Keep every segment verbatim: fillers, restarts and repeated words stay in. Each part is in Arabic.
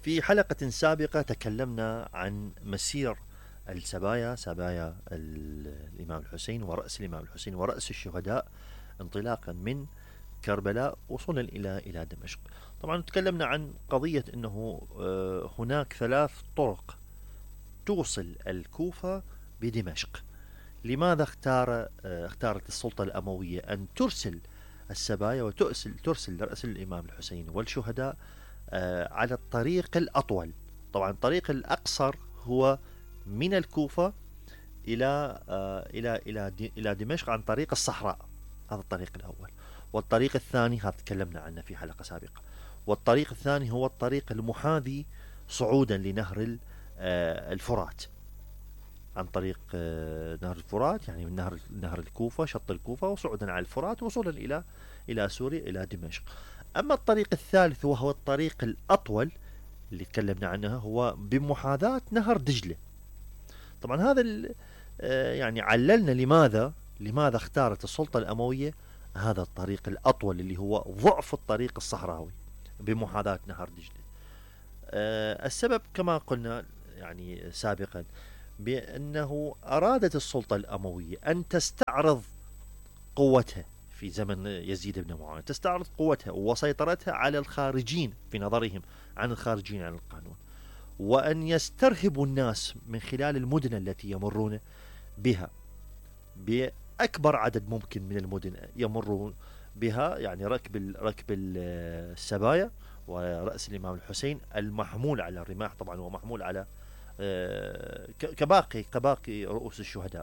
في حلقة سابقة تكلمنا عن مسير السبايا، سبايا الإمام الحسين ورأس الإمام الحسين ورأس الشهداء، انطلاقا من كربلاء وصولا إلى إلى دمشق. طبعا تكلمنا عن قضية أنه هناك ثلاث طرق توصل الكوفة بدمشق. لماذا اختار اختارت السلطة الأموية أن ترسل السبايا وترسل ترسل رأس الإمام الحسين والشهداء على الطريق الأطول؟ طبعا الطريق الأقصر هو من الكوفة إلى إلى إلى إلى دمشق عن طريق الصحراء، هذا الطريق الأول. والطريق الثاني هذا تكلمنا عنه في حلقة سابقة. والطريق الثاني هو الطريق المحاذي صعودا لنهر الفرات، عن طريق نهر الفرات، يعني من نهر نهر الكوفة، شط الكوفة، وصعودا على الفرات وصولا إلى إلى سوريا إلى دمشق. أما الطريق الثالث وهو الطريق الأطول اللي تكلمنا عنه هو بمحاذاة نهر دجلة. طبعا هذا يعني عللنا لماذا لماذا اختارت السلطة الأموية هذا الطريق الأطول اللي هو ضعف الطريق الصحراوي بمحاذاة نهر دجلة. السبب كما قلنا يعني سابقا بأنه أرادت السلطة الأموية أن تستعرض قوتها في زمن يزيد بن معاوية، تستعرض قوتها وسيطرتها على الخارجين في نظرهم عن الخارجين عن القانون، وأن يسترهبوا الناس من خلال المدن التي يمرون بها بأكبر عدد ممكن من المدن يمرون بها، يعني ركب ركب السبايا ورأس الإمام الحسين المحمول على الرماح، طبعا هو محمول على كباقي كباقي رؤوس الشهداء.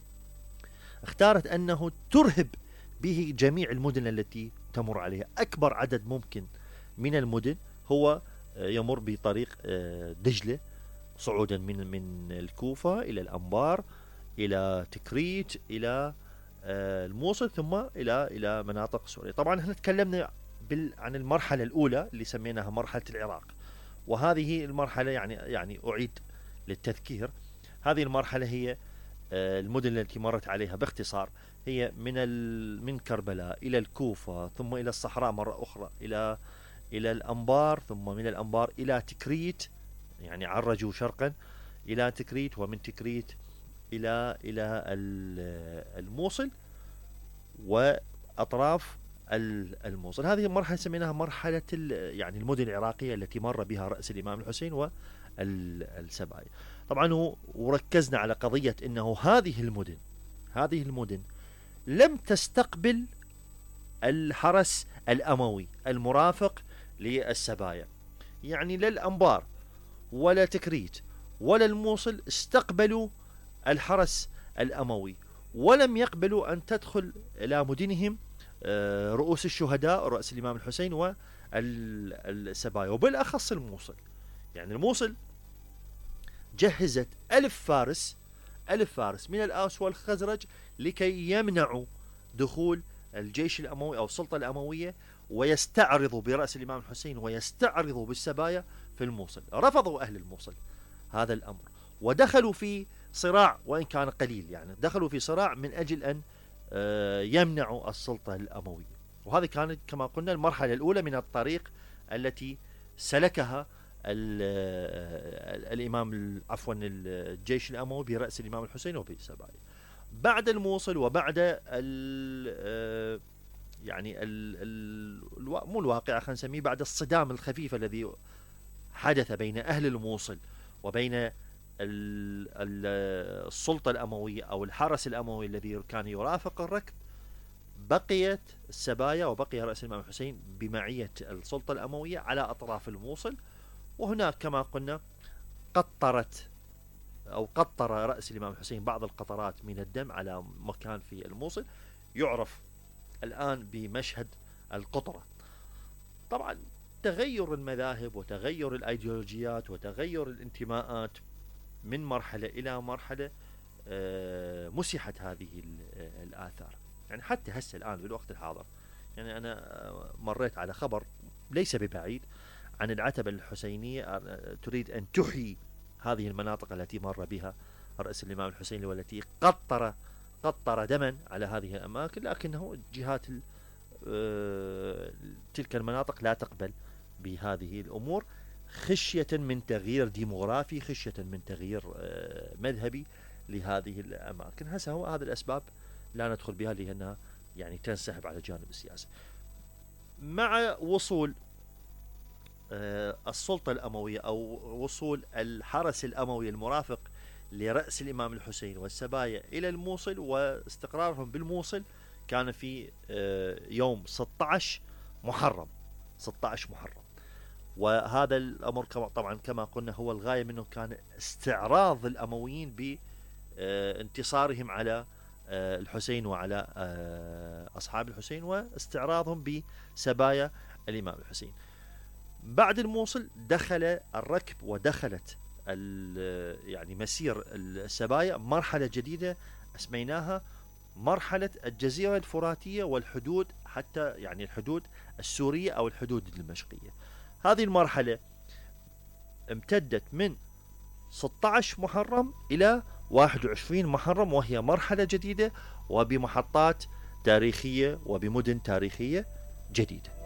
اختارت أنه ترهب به جميع المدن التي تمر عليها، أكبر عدد ممكن من المدن هو يمر بطريق دجلة صعودا من من الكوفة إلى الأنبار إلى تكريت إلى الموصل ثم إلى إلى مناطق سوريا. طبعا احنا تكلمنا عن المرحلة الأولى اللي سميناها مرحلة العراق، وهذه المرحلة يعني يعني أعيد للتذكير. هذه المرحلة هي المدن التي مرت عليها باختصار هي من من كربلاء إلى الكوفة، ثم إلى الصحراء مرة أخرى، إلى إلى الأنبار، ثم من الأنبار إلى تكريت، يعني عرجوا شرقا إلى تكريت، ومن تكريت إلى إلى الموصل وأطراف الموصل. هذه المرحلة سميناها مرحلة يعني المدن العراقية التي مر بها رأس الإمام الحسين والسبايا. طبعا وركزنا على قضية أنه هذه المدن هذه المدن لم تستقبل الحرس الأموي المرافق للسبايا، يعني لا الأنبار ولا تكريت ولا الموصل استقبلوا الحرس الأموي، ولم يقبلوا أن تدخل إلى مدنهم رؤوس الشهداء رأس الإمام الحسين والسبايا، وبالأخص الموصل. يعني الموصل جهزت ألف فارس ألف فارس من الأوس والخزرج لكي يمنعوا دخول الجيش الأموي أو السلطة الأموية ويستعرضوا برأس الإمام الحسين ويستعرضوا بالسبايا في الموصل. رفضوا أهل الموصل هذا الأمر ودخلوا في صراع، وإن كان قليل، يعني دخلوا في صراع من أجل أن يمنعوا السلطة الأموية. وهذه كانت كما قلنا المرحلة الأولى من الطريق التي سلكها الإمام عفوا الجيش الأموي برأس الإمام الحسين وبالسبايا. بعد الموصل وبعد ال يعني ال ال مو الواقعة، خلينا نسميه بعد الصدام الخفيف الذي حدث بين أهل الموصل وبين السلطة الأموية أو الحرس الأموي الذي كان يرافق الركب، بقيت السبايا وبقي رأس الإمام الحسين بمعية السلطة الأموية على أطراف الموصل. وهناك كما قلنا قطرت أو قطر رأس الإمام الحسين بعض القطرات من الدم على مكان في الموصل يعرف الآن بمشهد القطرة. طبعا تغير المذاهب وتغير الأيديولوجيات وتغير الانتماءات من مرحلة إلى مرحلة مسحت هذه الآثار. يعني حتى هسه الآن بالوقت الحاضر، يعني أنا مريت على خبر ليس ببعيد عن العتبة الحسينية تريد أن تحيي هذه المناطق التي مر بها رأس الإمام الحسين والتي قطر قطر دما على هذه الأماكن، لكنه جهات تلك المناطق لا تقبل بهذه الأمور، خشية من تغيير ديموغرافي، خشية من تغيير مذهبي لهذه الأماكن. هسه هو هذه الأسباب لا ندخل بها لأنها يعني تنسحب على الجانب السياسي. مع وصول السلطة الأموية أو وصول الحرس الأموي المرافق لرأس الإمام الحسين والسبايا إلى الموصل واستقرارهم بالموصل، كان في يوم ستة عشر محرم ستة عشر محرم. وهذا الأمر طبعا كما قلنا هو الغاية منه كان استعراض الأمويين بانتصارهم على الحسين وعلى أصحاب الحسين واستعراضهم بسبايا الإمام الحسين. بعد الموصل دخل الركب ودخلت يعني مسير السبايا مرحلة جديدة اسميناها مرحلة الجزيرة الفراتية والحدود، حتى يعني الحدود السورية أو الحدود الدمشقية. هذه المرحلة امتدت من ستة عشر محرم إلى واحد وعشرين محرم، وهي مرحلة جديدة وبمحطات تاريخية وبمدن تاريخية جديدة.